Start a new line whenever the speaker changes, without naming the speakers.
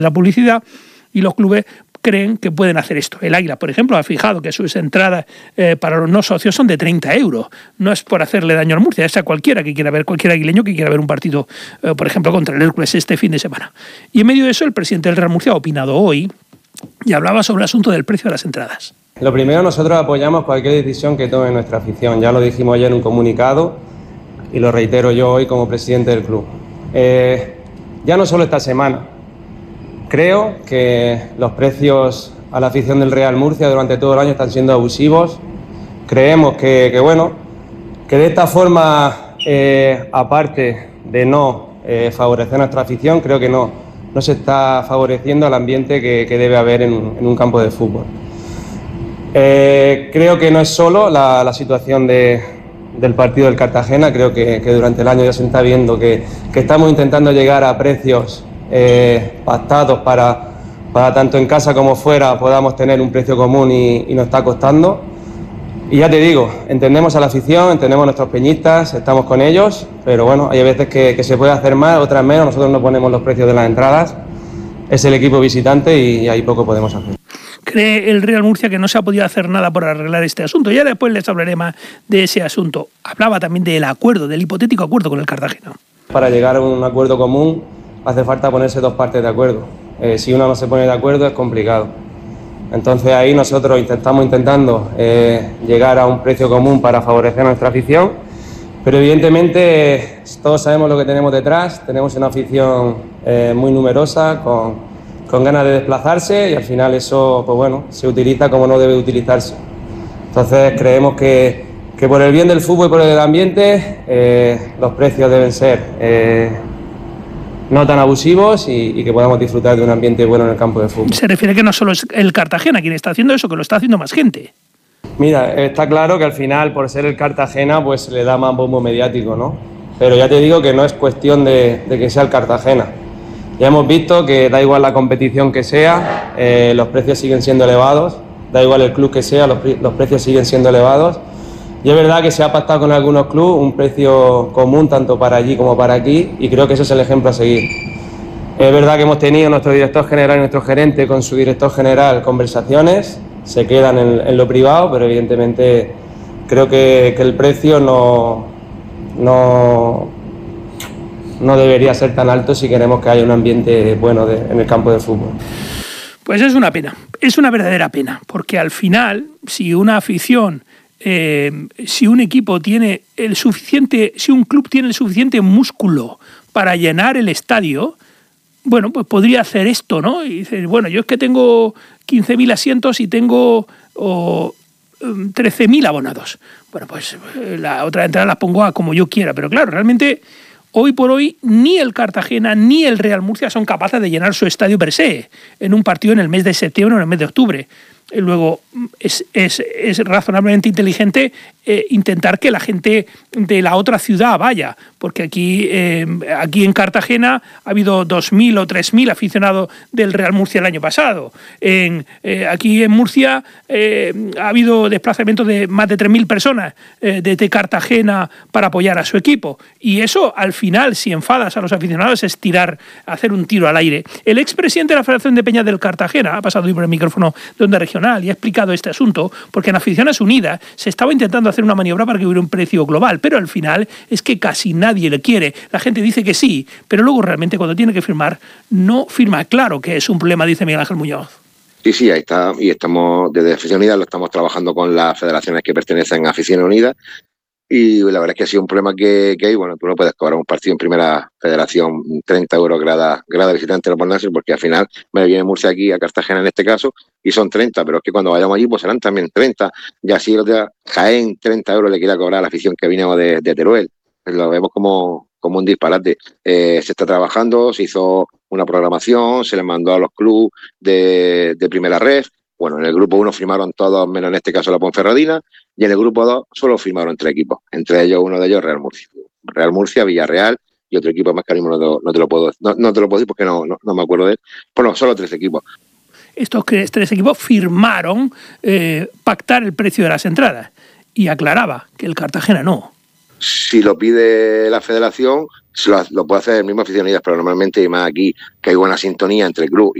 la publicidad, y los clubes creen que pueden hacer esto. El Águila, por ejemplo, ha fijado que sus entradas para los no socios son de 30 euros. No es por hacerle daño al Murcia, es a cualquiera que quiera ver, cualquier aguileño que quiera ver un partido, por ejemplo, contra el Hércules este fin de semana. Y en medio de eso, el presidente del Real Murcia ha opinado hoy y hablaba sobre el asunto del precio de las entradas.
Lo primero, nosotros apoyamos cualquier decisión que tome nuestra afición. Ya lo dijimos ayer en un comunicado y lo reitero yo hoy como presidente del club. Ya no solo esta semana. Creo que los precios a la afición del Real Murcia durante todo el año están siendo abusivos. Creemos que de esta forma, aparte de no favorecer a nuestra afición, creo que no se está favoreciendo al ambiente que debe haber en un campo de fútbol. Creo que no es solo la situación del partido del Cartagena, creo que durante el año ya se está viendo que estamos intentando llegar a precios pactados para tanto en casa como fuera podamos tener un precio común y nos está costando. Y ya te digo, entendemos a la afición, entendemos a nuestros peñistas, estamos con ellos, pero bueno, hay veces que se puede hacer más, otras menos. Nosotros no ponemos los precios de las entradas, es el equipo visitante y ahí poco podemos hacer.
Cree el Real Murcia que no se ha podido hacer nada por arreglar este asunto. Ya después les hablaré más de ese asunto. Hablaba también del acuerdo, del hipotético acuerdo con el Cartagena.
Para llegar a un acuerdo común hace falta ponerse dos partes de acuerdo. Si una no se pone de acuerdo es complicado. Entonces ahí nosotros estamos intentando llegar a un precio común para favorecer a nuestra afición, pero evidentemente todos sabemos lo que tenemos detrás. Tenemos una afición muy numerosa, con ganas de desplazarse, y al final eso, pues bueno, se utiliza como no debe utilizarse. Entonces creemos que por el bien del fútbol y por el ambiente los precios deben ser no tan abusivos y que podamos disfrutar de un ambiente bueno en el campo de fútbol.
Se refiere que no solo es el Cartagena quien está haciendo eso, que lo está haciendo más gente.
Mira, está claro que al final, por ser el Cartagena, pues se le da más bombo mediático, ¿no? Pero ya te digo que no es cuestión de que sea el Cartagena. Ya hemos visto que da igual la competición que sea, los precios siguen siendo elevados, da igual el club que sea, los precios siguen siendo elevados. Y es verdad que se ha pactado con algunos clubes un precio común tanto para allí como para aquí, y creo que ese es el ejemplo a seguir. Es verdad que hemos tenido nuestro director general y nuestro gerente con su director general conversaciones, se quedan en lo privado, pero evidentemente creo que el precio no debería ser tan alto si queremos que haya un ambiente bueno en el campo de fútbol.
Pues es una pena, es una verdadera pena, porque al final, si una afición, si un equipo tiene el suficiente, si un club tiene el suficiente músculo para llenar el estadio, bueno, pues podría hacer esto, ¿no? Y dices, bueno, yo es que tengo 15.000 asientos y tengo 13.000 abonados. Bueno, pues la otra entrada las pongo a como yo quiera, pero claro, realmente hoy por hoy ni el Cartagena ni el Real Murcia son capaces de llenar su estadio per se en un partido en el mes de septiembre o en el mes de octubre. Luego, es razonablemente inteligente intentar que la gente de la otra ciudad vaya, porque aquí en Cartagena ha habido 2.000 o 3.000 aficionados del Real Murcia el año pasado. Aquí en Murcia ha habido desplazamientos de más de 3.000 personas desde Cartagena para apoyar a su equipo. Y eso, al final, si enfadas a los aficionados, es hacer un tiro al aire. El expresidente de la Federación de Peñas del Cartagena ha pasado hoy por el micrófono de Onda Regional y ha explicado este asunto, porque en Aficiones Unidas se estaba intentando hacer una maniobra para que hubiera un precio global, pero al final es que casi nadie le quiere. La gente dice que sí, pero luego realmente cuando tiene que firmar, no firma. Claro que es un problema, dice Miguel Ángel Muñoz.
Sí, ahí está, y estamos desde Aficiones Unidas, lo estamos trabajando con las federaciones que pertenecen a Aficiones Unidas, y la verdad es que ha sido un problema que hay. Bueno, tú no puedes cobrar un partido en primera federación 30 euros grada visitante no por Nasser, porque al final me viene Murcia aquí a Cartagena en este caso y son 30, pero es que cuando vayamos allí pues serán también 30, y así el otro día Jaén 30 euros le quiere cobrar a la afición que vinimos de Teruel. Lo vemos como un disparate. Se está trabajando, se hizo una programación, se le mandó a los clubes de primera red. Bueno, en el grupo 1 firmaron todos, menos en este caso la Ponferradina, y en el grupo 2 solo firmaron 3 equipos, entre ellos uno de ellos Real Murcia, Villarreal y otro equipo más que ahora mismo no te lo puedo decir porque no me acuerdo de él. Bueno, solo 3 equipos.
Estos 3 equipos firmaron pactar el precio de las entradas, y aclaraba que el Cartagena no.
si lo pide la federación, lo puede hacer el mismo Aficiones Unidas, pero normalmente, y más aquí, que hay buena sintonía entre el club